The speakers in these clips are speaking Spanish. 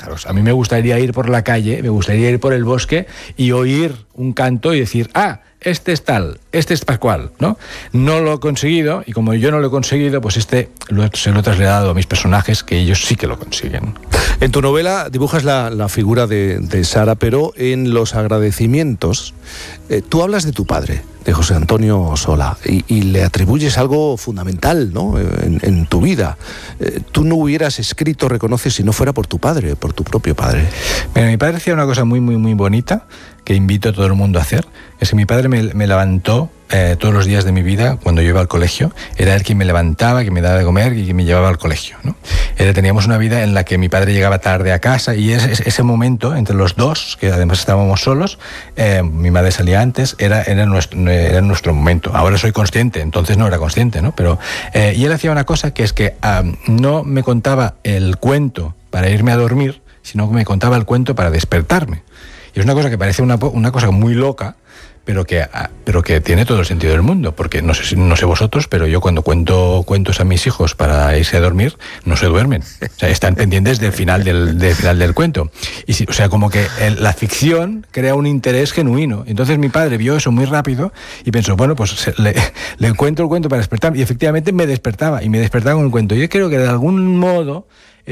pájaros. A mí me gustaría ir por la calle, me gustaría ir por el bosque y oír un canto y decir, este es tal, este es Pascual, ¿no? No lo he conseguido, y como yo no lo he conseguido, pues se lo he trasladado a mis personajes, que ellos sí que lo consiguen. En tu novela dibujas la figura de Sara, pero en los agradecimientos tú hablas de tu padre, de José Antonio Sola, y le atribuyes algo fundamental, ¿no?, en tu vida. Tú no hubieras escrito, reconoces, si no fuera por tu padre, por tu propio padre. Mira, mi padre hacía una cosa muy, muy, muy bonita, que invito a todo el mundo a hacer, es que mi padre me levantó todos los días de mi vida cuando yo iba al colegio. Era él quien me levantaba, quien me daba de comer y quien me llevaba al colegio, ¿no? Teníamos una vida en la que mi padre llegaba tarde a casa, y ese momento entre los dos, que además estábamos solos, mi madre salía antes, era nuestro momento. Ahora soy consciente, entonces no era consciente, ¿no? Pero, y él hacía una cosa, que es que no me contaba el cuento para irme a dormir, sino que me contaba el cuento para despertarme. Y es una cosa que parece una cosa muy loca, pero que tiene todo el sentido del mundo, porque no sé vosotros, pero yo cuando cuento cuentos a mis hijos para irse a dormir, no se duermen. O sea, están pendientes del final del cuento. Y o sea, como que la ficción crea un interés genuino. Entonces mi padre vio eso muy rápido y pensó, bueno, pues le cuento el cuento para despertarme. Y efectivamente me despertaba con el cuento. Yo creo que de algún modo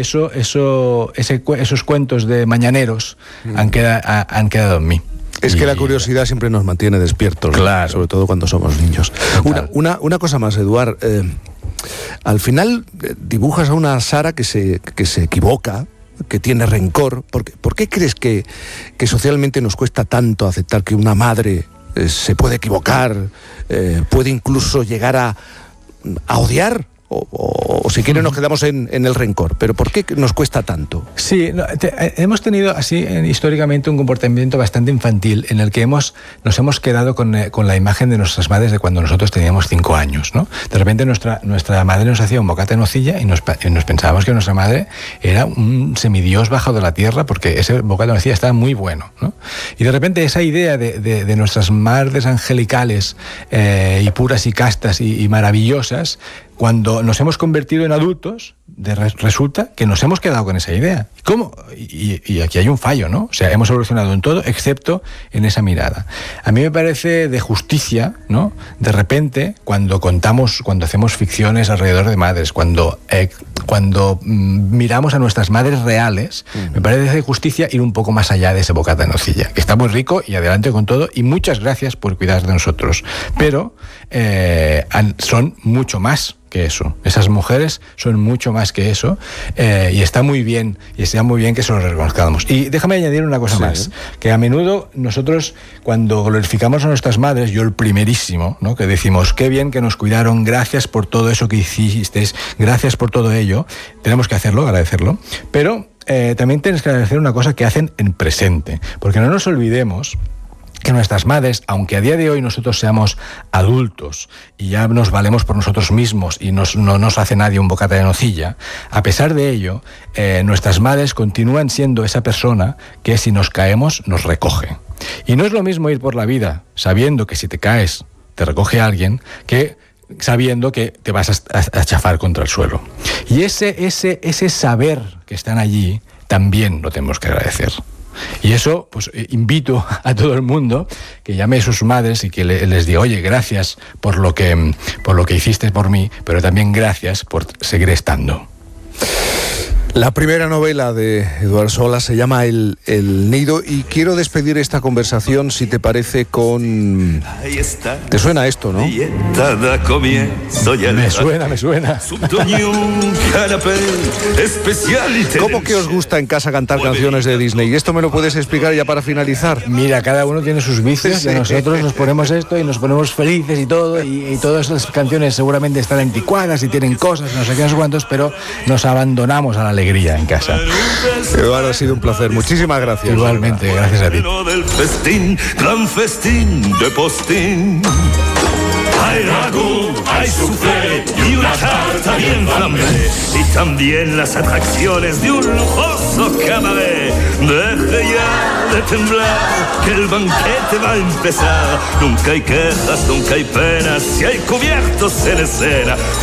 esos cuentos de mañaneros han quedado en mí. Es que la curiosidad siempre nos mantiene despiertos, claro, sobre todo cuando somos niños. Una cosa más, Eduard. Al final dibujas a una Sara que se equivoca, que tiene rencor. ¿Por qué crees que socialmente nos cuesta tanto aceptar que una madre se puede equivocar, puede incluso llegar a odiar? O si quieren nos quedamos en el rencor, pero ¿por qué nos cuesta tanto? Sí, hemos tenido así históricamente un comportamiento bastante infantil en el que nos hemos quedado con la imagen de nuestras madres de cuando nosotros teníamos 5 años, ¿no? De repente nuestra madre nos hacía un bocata de nocilla y nos pensábamos que nuestra madre era un semidios bajado de la tierra, porque ese bocata de nocilla estaba muy bueno, ¿no? Y de repente esa idea de nuestras madres angelicales y puras y castas y maravillosas, cuando nos hemos convertido en adultos, resulta que nos hemos quedado con esa idea. ¿Cómo? Y aquí hay un fallo, ¿no? O sea, hemos evolucionado en todo, excepto en esa mirada. A mí me parece de justicia, ¿no?, de repente, cuando hacemos ficciones alrededor de madres, cuando miramos a nuestras madres reales, me parece de justicia ir un poco más allá de ese bocata de nocilla, que está muy rico, y adelante con todo, y muchas gracias por cuidar de nosotros. Pero son mucho más que eso. Esas mujeres son mucho más que eso, y está muy bien que se lo reconozcamos. Y déjame añadir una cosa más, que a menudo nosotros, cuando glorificamos a nuestras madres, yo el primerísimo, ¿no?, que decimos, qué bien que nos cuidaron, gracias por todo eso que hicisteis, gracias por todo ello, tenemos que hacerlo, agradecerlo, pero también tienes que agradecer una cosa que hacen en presente, porque no nos olvidemos que nuestras madres, aunque a día de hoy nosotros seamos adultos y ya nos valemos por nosotros mismos y no nos hace nadie un bocata de nocilla, a pesar de ello, nuestras madres continúan siendo esa persona que, si nos caemos, nos recoge. Y no es lo mismo ir por la vida sabiendo que si te caes te recoge alguien, que sabiendo que te vas a chafar contra el suelo. Y ese saber que están allí también lo tenemos que agradecer. Y eso, pues invito a todo el mundo que llame a sus madres y que les diga, oye, gracias por lo que hiciste por mí, pero también gracias por seguir estando. La primera novela de Eduard Sola se llama El Nido, y quiero despedir esta conversación, si te parece, con... ¿Te suena esto, no? Me suena. ¿Cómo que os gusta en casa cantar canciones de Disney? ¿Y esto me lo puedes explicar ya para finalizar? Mira, cada uno tiene sus vicios, sí. Y nosotros nos ponemos esto y nos ponemos felices y todo, y todas las canciones seguramente están anticuadas y tienen cosas, no sé qué, no sé cuántos, pero nos abandonamos a la alegría en casa. Eduardo, ha sido un placer. Muchísimas gracias. Igualmente, gracias a ti. Del festín, gran festín de postín. Hay ragú, hay soufflé y una tarta bien flambé, y también las atracciones de un lujoso cabaret. Deje ya de temblar, que el banquete va a empezar. Nunca hay quejas, nunca hay penas, si hay cubiertos en escena.